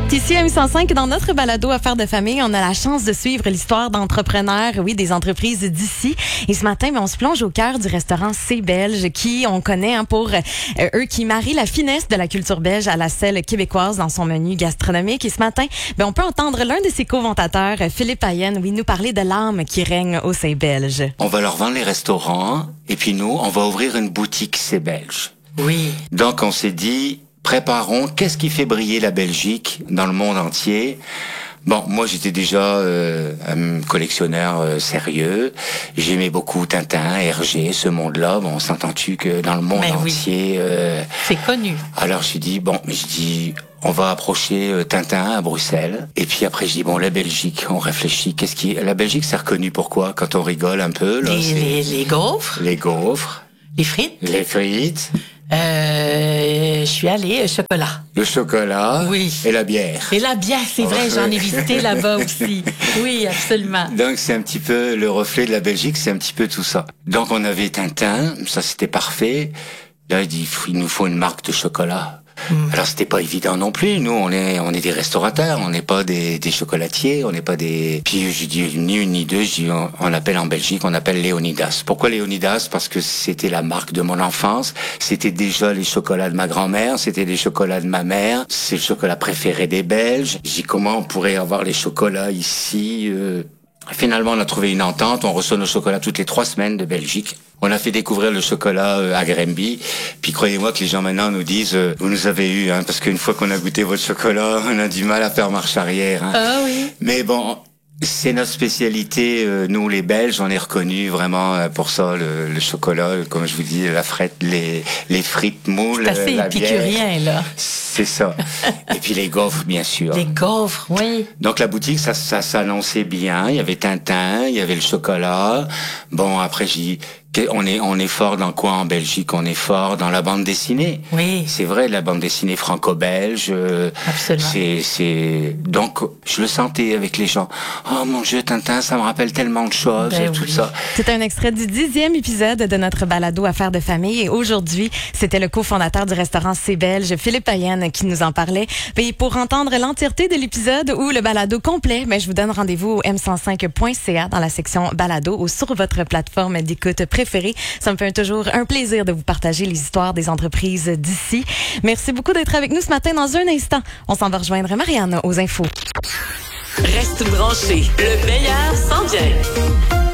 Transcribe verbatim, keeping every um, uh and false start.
Ici à M cent cinq, dans notre balado Affaires de famille, on a la chance de suivre l'histoire d'entrepreneurs, oui, des entreprises d'ici. Et ce matin, ben, on se plonge au cœur du restaurant C'est Belge, qui on connaît hein, pour euh, eux qui marient la finesse de la culture belge à la selle québécoise dans son menu gastronomique. Et ce matin, ben, on peut entendre l'un de ses co-ventateurs, Philippe Payen, oui, nous parler de l'âme qui règne au C'est Belge. On va leur vendre les restaurants et puis nous, on va ouvrir une boutique C'est Belge. Oui. Donc on s'est dit, préparons, qu'est-ce qui fait briller la Belgique dans le monde entier? Bon, moi j'étais déjà euh, un collectionneur euh, sérieux. J'aimais beaucoup Tintin, Hergé, ce monde-là. Bon, s'entend-tu que dans le monde Mais entier... oui. Euh, c'est connu. Alors je dit, bon, je dis, on va approcher euh, Tintin à Bruxelles. Et puis après je dis, bon, la Belgique, on réfléchit. Qu'est-ce qui... La Belgique, c'est reconnu pour quoi? Quand on rigole un peu, là, Les, c'est... les, les gaufres, Les gaufres, les frites. les frites, Euh, je suis allée, euh, chocolat. le chocolat Oui. et la bière. Et la bière, c'est vrai, Ouais. j'en ai visité là-bas aussi. Oui, absolument. Donc c'est un petit peu le reflet de la Belgique, c'est un petit peu tout ça. Donc on avait Tintin, ça c'était parfait. Là il dit, il nous faut une marque de chocolat. Mm. Alors c'était pas évident non plus. Nous on est on est des restaurateurs, on n'est pas des, des chocolatiers, on n'est pas des. Puis je dis ni une ni deux, je dis on, on appelle en Belgique, on appelle Léonidas. Pourquoi Léonidas? Parce que c'était la marque de mon enfance. C'était déjà les chocolats de ma grand-mère, c'était les chocolats de ma mère. C'est le chocolat préféré des Belges. Je dis comment on pourrait avoir les chocolats ici? Euh... Finalement, on a trouvé une entente. On reçoit nos chocolats toutes les trois semaines de Belgique. On a fait découvrir le chocolat euh, à Grenby. Puis croyez-moi que les gens maintenant nous disent euh, vous nous avez eu, hein, parce qu'une fois qu'on a goûté votre chocolat, on a du mal à faire marche arrière. Hein. Ah oui. Mais bon, c'est notre spécialité. Euh, nous, les Belges, on est reconnus vraiment euh, pour ça. Le, le chocolat, comme je vous dis, la frette, les, les frites moules, C'est assez la bière. épicurien, là. C'est ça. Et puis les gaufres, bien sûr. Les gaufres, oui. Donc la boutique, ça, ça s'annonçait bien. Il y avait Tintin, il y avait le chocolat. Bon, après, j'ai dit, on est, on est fort dans quoi en Belgique? On est fort dans la bande dessinée. Oui. C'est vrai, la bande dessinée franco-belge. Euh, Absolument. C'est, c'est, donc, je le sentais avec les gens. Oh mon Dieu, Tintin, ça me rappelle tellement de choses, Ben tout oui. ça. C'est un extrait du dixième épisode de notre balado Affaires de famille. Et aujourd'hui, c'était le cofondateur du restaurant C'est Belge, Philippe Payen, qui nous en parlait. Et pour entendre l'entièreté de l'épisode ou le balado complet, ben, je vous donne rendez-vous au m cent cinq point c a dans la section balado ou sur votre plateforme d'écoute préférée. Ça me fait toujours un plaisir de vous partager les histoires des entreprises d'ici. Merci beaucoup d'être avec nous ce matin. Dans un instant, on s'en va rejoindre Marianne aux infos. Reste branché, le meilleur s'en vient.